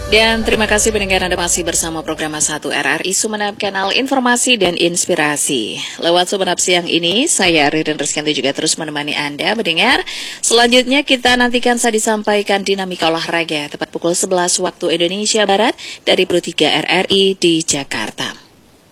Dan terima kasih pendengar Anda masih bersama program 1 RRI Sumeneb, kanal informasi dan inspirasi. Lewat Sumeneb siang ini, saya Ririn Rizkanti juga terus menemani Anda mendengar. Selanjutnya kita nantikan saya disampaikan dinamika olahraga tepat pukul 11 waktu Indonesia Barat dari Pro 3 RRI di Jakarta.